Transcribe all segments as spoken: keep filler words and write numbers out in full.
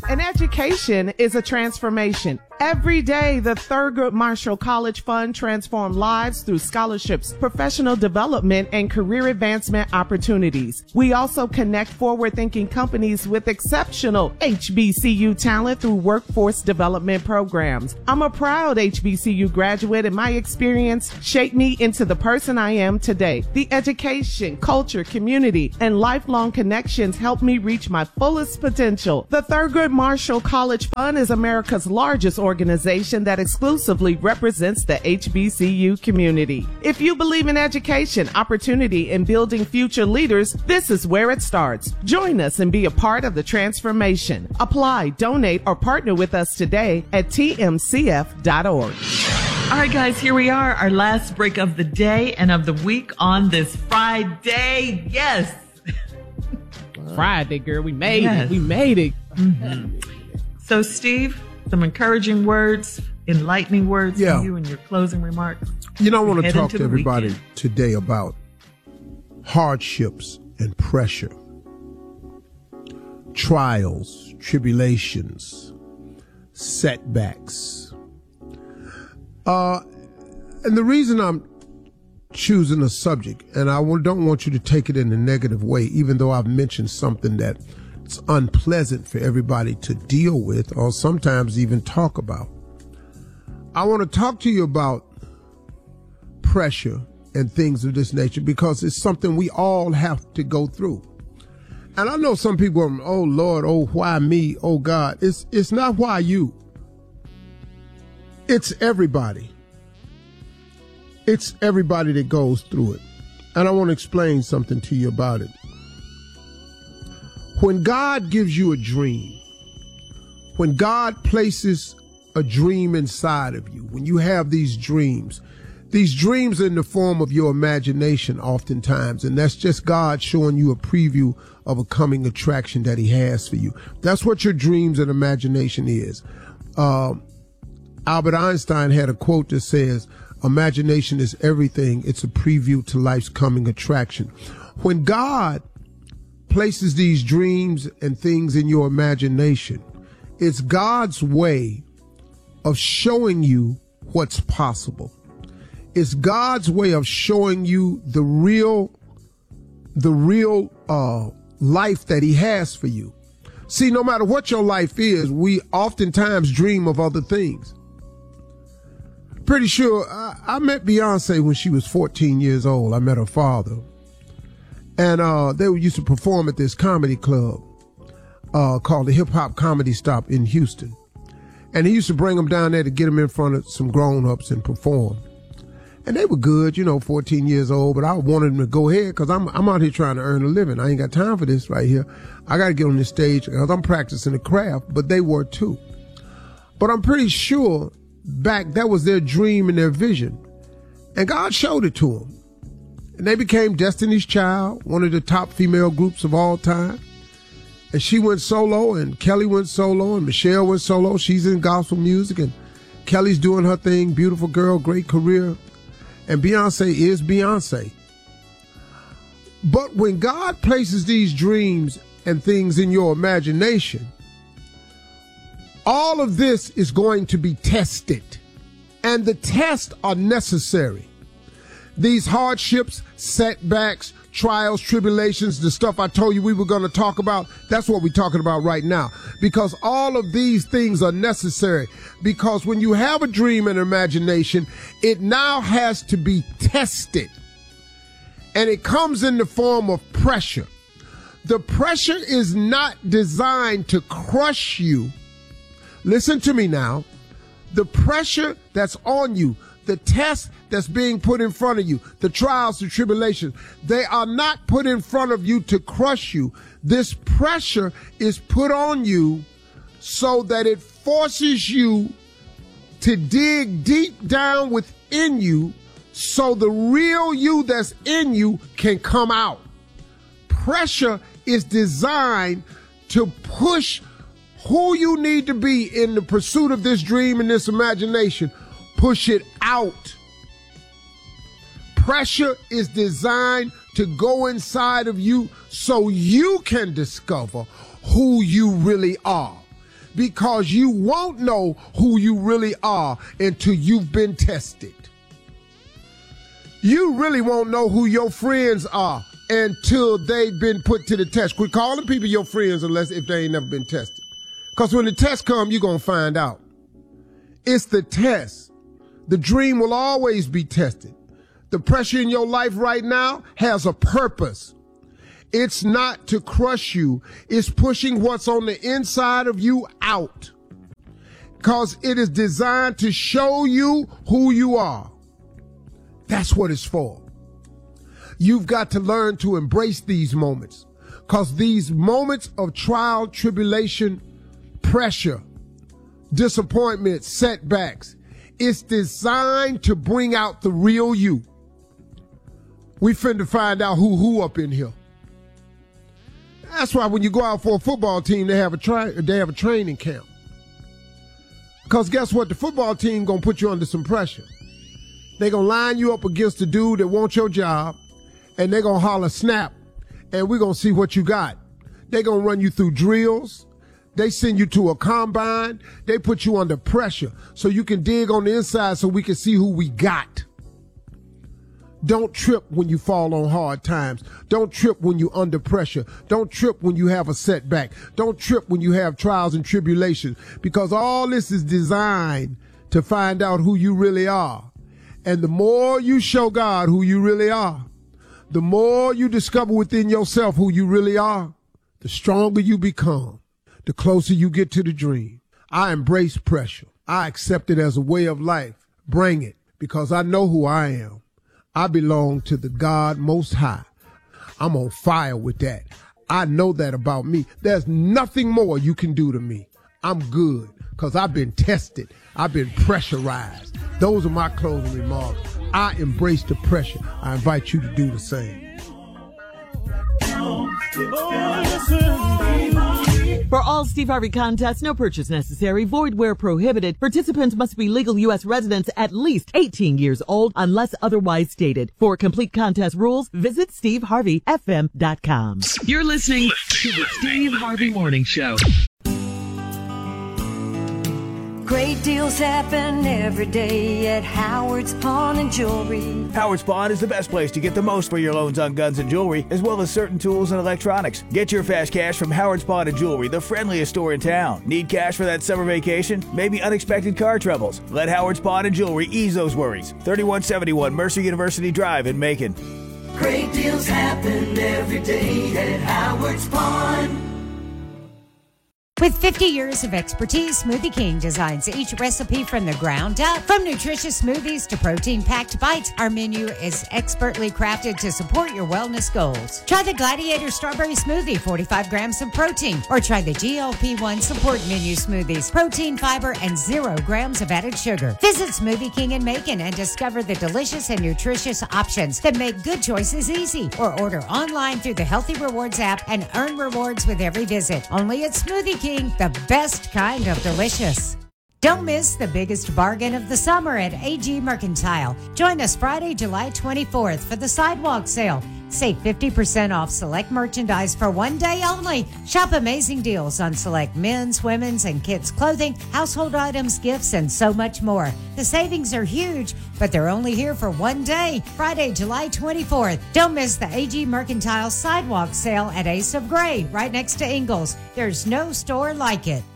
An education is a transformation. Every day, the Thurgood Marshall College Fund transforms lives through scholarships, professional development, and career advancement opportunities. We also connect forward-thinking companies with exceptional H B C U talent through workforce development programs. I'm a proud H B C U graduate, and my experience shaped me into the person I am today. The education, culture, community, and lifelong connections helped me reach my fullest potential. The Thurgood Marshall College Fund is America's largest organization that exclusively represents the H B C U community. If you believe in education, opportunity, and building future leaders, this is where it starts. Join us and be a part of the transformation. Apply, donate, or partner with us today at T M C F dot org. All right, guys, here we are, our last break of the day and of the week on this Friday. Yes. Friday, girl. We made Yes. it. We made it. Mm-hmm. So, Steve, some encouraging words, enlightening words Yeah. from you in your closing remarks. You know, I want to Head talk into to the everybody weekend. today about hardships and pressure, trials, tribulations, setbacks. Uh, and the reason I'm choosing a subject, and I don't want you to take it in a negative way, even though I've mentioned something that's unpleasant for everybody to deal with or sometimes even talk about. I want to talk to you about pressure and things of this nature because it's something we all have to go through. And I know some people are, oh Lord, oh why me, oh God. It's it's not why you. It's everybody. It's everybody that goes through it. And I want to explain something to you about it. When God gives you a dream, when God places a dream inside of you, when you have these dreams, these dreams are in the form of your imagination oftentimes, and that's just God showing you a preview of a coming attraction that he has for you. That's what your dreams and imagination is. Uh, Albert Einstein had a quote that says, imagination is everything. It's a preview to life's coming attraction. When God places these dreams and things in your imagination, it's God's way of showing you what's possible. It's God's way of showing you the real, the real uh, life that he has for you. See, no matter what your life is, we oftentimes dream of other things. Pretty sure I, I met Beyonce when she was fourteen years old. I met her father. And uh, they used to perform at this comedy club uh, called the Hip Hop Comedy Stop in Houston. And he used to bring them down there to get them in front of some grown-ups and perform. And they were good, you know, fourteen years old, but I wanted them to go ahead because I'm, I'm out here trying to earn a living. I ain't got time for this right here. I got to get on this stage because I'm practicing the craft, but they were too. But I'm pretty sure back that was their dream and their vision. And God showed it to them. And they became Destiny's Child, one of the top female groups of all time. And she went solo, and Kelly went solo, and Michelle went solo. She's in gospel music, and Kelly's doing her thing. Beautiful girl, great career. And Beyonce is Beyonce. But when God places these dreams and things in your imagination, all of this is going to be tested. And the tests are necessary. These hardships, setbacks, trials, tribulations, the stuff I told you we were going to talk about, that's what we're talking about right now. Because all of these things are necessary. Because when you have a dream and imagination, it now has to be tested. And it comes in the form of pressure. The pressure is not designed to crush you. Listen to me now. The pressure that's on you, the test that's being put in front of you, the trials, the tribulations, they are not put in front of you to crush you. This pressure is put on you so that it forces you to dig deep down within you so the real you that's in you can come out. Pressure is designed to push who you need to be in the pursuit of this dream and this imagination. Push it out. Pressure is designed to go inside of you so you can discover who you really are. because you won't know who you really are until you've been tested. You really won't know who your friends are until they've been put to the test. Quit calling people your friends unless if they ain't never been tested. Because when the test comes, you're going to find out. It's the test. The dream will always be tested. The pressure in your life right now has a purpose. It's not to crush you. It's pushing what's on the inside of you out. Because it is designed to show you who you are. That's what it's for. You've got to learn to embrace these moments. Because these moments of trial, tribulation, pressure, disappointment, setbacks, it's designed to bring out the real you. We finna find out who who up in here. That's why when you go out for a football team, they have a tri- they have a training camp. Because guess what? The football team gonna put you under some pressure. They gonna line you up against the dude that wants your job, and they gonna holler snap, and we gonna see what you got. They gonna run you through drills. They send you to a combine. They put you under pressure so you can dig on the inside so we can see who we got. Don't trip when you fall on hard times. Don't trip when you're under pressure. Don't trip when you have a setback. Don't trip when you have trials and tribulations, because all this is designed to find out who you really are. And the more you show God who you really are, the more you discover within yourself who you really are, the stronger you become, the closer you get to the dream. I embrace pressure. I accept it as a way of life. Bring it, because I know who I am. I belong to the God Most High. I'm on fire with that. I know that about me. There's nothing more you can do to me. I'm good because I've been tested. I've been pressurized. Those are my closing remarks. I embrace the pressure. I invite you to do the same. For all Steve Harvey contests, no purchase necessary, void where prohibited. Participants must be legal U S residents at least eighteen years old unless otherwise stated. For complete contest rules, visit steve harvey f m dot com. You're listening to the Steve Harvey Morning Show. Great deals happen every day at Howard's Pawn and Jewelry. Howard's Pawn is the best place to get the most for your loans on guns and jewelry, as well as certain tools and electronics. Get your fast cash from Howard's Pawn and Jewelry, the friendliest store in town. Need cash for that summer vacation? Maybe unexpected car troubles? Let Howard's Pawn and Jewelry ease those worries. thirty-one seventy-one Mercer University Drive in Macon. Great deals happen every day at Howard's Pawn. With fifty years of expertise, Smoothie King designs each recipe from the ground up. From nutritious smoothies to protein-packed bites, our menu is expertly crafted to support your wellness goals. Try the Gladiator Strawberry Smoothie, forty-five grams of protein, or try the G L P one Support Menu Smoothies, protein, fiber, and zero grams of added sugar. Visit Smoothie King in Macon and discover the delicious and nutritious options that make good choices easy. Or order online through the Healthy Rewards app and earn rewards with every visit. Only at Smoothie King, the best kind of delicious. Don't miss the biggest bargain of the summer at A G Mercantile. Join us Friday, July twenty-fourth for the sidewalk sale. Save fifty percent off select merchandise for one day only. Shop amazing deals on select men's, women's, and kids' clothing, household items, gifts, and so much more. The savings are huge, but they're only here for one day, Friday, July twenty-fourth. Don't miss the A G Mercantile sidewalk sale at Ace of Gray, right next to Ingles. There's no store like it.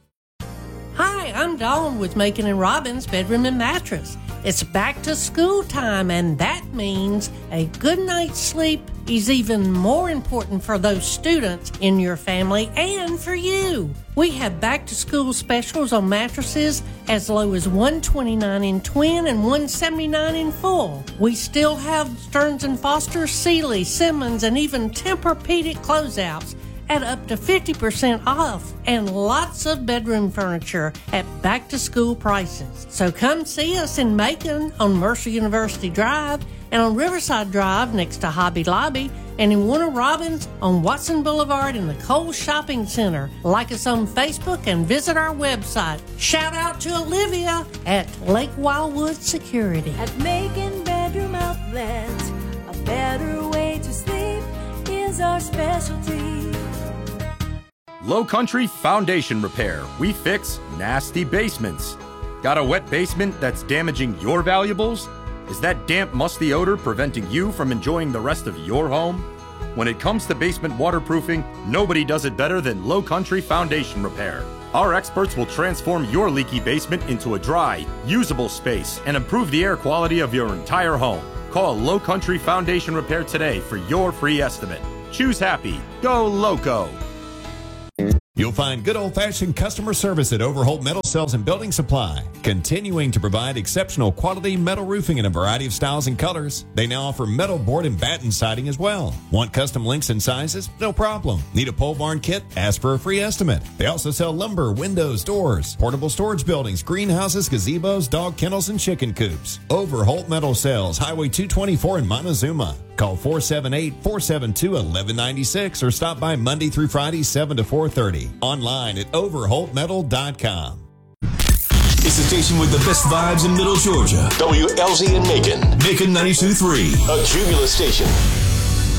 Hi, I'm Dawn with Macon and Robbins Bedroom and Mattress. It's back to school time, and that means a good night's sleep is even more important for those students in your family and for you. We have back to school specials on mattresses as low as one hundred twenty-nine dollars in twin and one hundred seventy-nine dollars in full. We still have Stearns and Foster, Sealy, Simmons, and even Tempur-Pedic closeouts at up to fifty percent off, and lots of bedroom furniture at back-to-school prices. So come see us in Macon on Mercer University Drive and on Riverside Drive next to Hobby Lobby, and in Warner Robins on Watson Boulevard in the Kohl's Shopping Center. Like us on Facebook and visit our website. Shout out to Olivia at Lake Wildwood Security. At Macon Bedroom Outlet, a better way to sleep is our specialty. Low Country Foundation Repair. We fix nasty basements. Got a wet basement that's damaging your valuables? Is that damp, musty odor preventing you from enjoying the rest of your home? When it comes to basement waterproofing, nobody does it better than Low Country Foundation Repair. Our experts will transform your leaky basement into a dry, usable space and improve the air quality of your entire home. Call Low Country Foundation Repair today for your free estimate. Choose happy. Go Loco. You'll find good old-fashioned customer service at Overholt Metal Cells and Building Supply, continuing to provide exceptional quality metal roofing in a variety of styles and colors. They now offer metal board and batten siding as well. Want custom lengths and sizes? No problem. Need a pole barn kit? Ask for a free estimate. They also sell lumber, windows, doors, portable storage buildings, greenhouses, gazebos, dog kennels, and chicken coops. Overholt Metal Cells, Highway two twenty-four in Montezuma. Call four seven eight, four seven two, one one nine six or stop by Monday through Friday, seven to four thirty. Online at overholt metal dot com. It's the station with the best vibes in Middle Georgia. W L Z in Macon. Macon ninety-two point three. A Jubilee station.